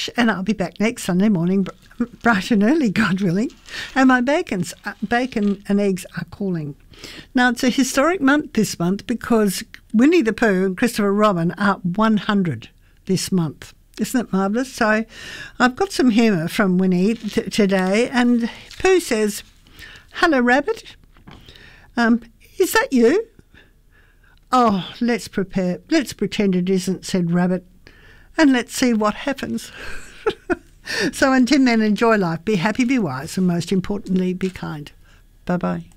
much, and I'll be back next Sunday morning, bright and early, God willing. And my bacon and eggs are calling. Now, it's a historic month this month because Winnie the Pooh and Christopher Robin are 100 this month. Isn't it marvellous? So I've got some humour from Winnie today, and Pooh says, "Hello, Rabbit. Is that you?" "Oh, let's pretend it isn't," said Rabbit, "and let's see what happens." So until then, enjoy life, be happy, be wise, and most importantly, be kind. Bye-bye.